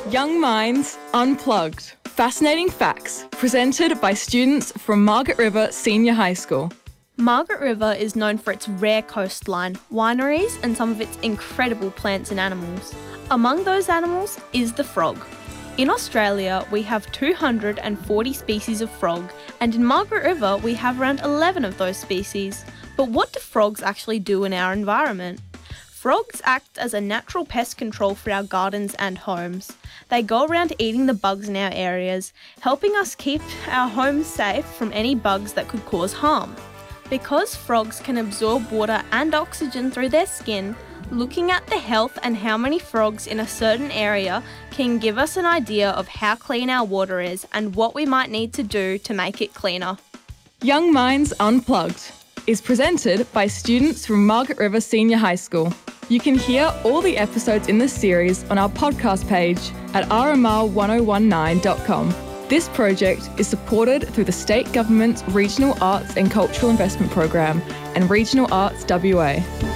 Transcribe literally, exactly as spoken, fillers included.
Young Minds Unplugged. Fascinating facts presented by students from Margaret River Senior High School. Margaret River is known for its rare coastline, wineries and some of its incredible plants and animals. Among those animals is the frog. In Australia, we have two hundred forty species of frog, and in Margaret River we have around eleven of those species. But what do frogs actually do in our environment? Frogs act as a natural pest control for our gardens and homes. They go around eating the bugs in our areas, helping us keep our homes safe from any bugs that could cause harm. Because frogs can absorb water and oxygen through their skin, looking at the health and how many frogs in a certain area can give us an idea of how clean our water is and what we might need to do to make it cleaner. Young Minds Unplugged is presented by students from Margaret River Senior High School. You can hear all the episodes in this series on our podcast page at r m r one oh one nine dot com. This project is supported through the State Government's Regional Arts and Cultural Investment Program and Regional Arts W A.